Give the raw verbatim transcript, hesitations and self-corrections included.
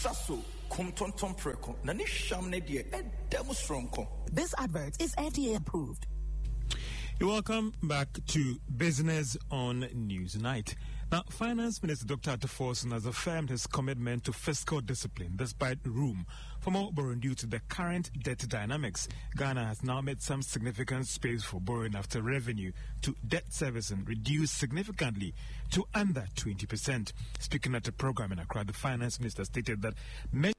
Shaso, kum tonton preko, nani shamne die, e demonstronko. This advert is F D A approved. You're welcome back to Business on Newsnight. Now, Finance Minister Doctor Ataforson has affirmed his commitment to fiscal discipline despite room for more borrowing due to the current debt dynamics. Ghana has now made some significant space for borrowing after revenue to debt servicing reduced significantly to under twenty percent. Speaking at a program in Accra, the Finance Minister stated that measures